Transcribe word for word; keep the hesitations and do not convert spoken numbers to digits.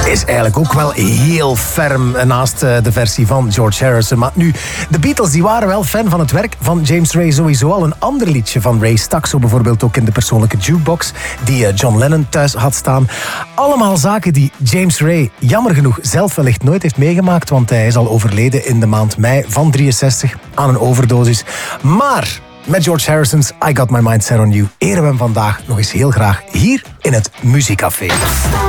is eigenlijk ook wel heel ferm naast de versie van George Harrison. Maar nu, de Beatles die waren wel fan van het werk van James Ray sowieso al. Een ander liedje van Ray stak zo bijvoorbeeld ook in de persoonlijke jukebox die John Lennon thuis had staan. Allemaal zaken die James Ray jammer genoeg zelf wellicht nooit heeft meegemaakt, want hij is al overleden in de maand mei van drieënzestig aan een overdosis. Maar met George Harrison's I Got My Mind Set On You eren we hem vandaag nog eens heel graag hier in het Muziekcafé.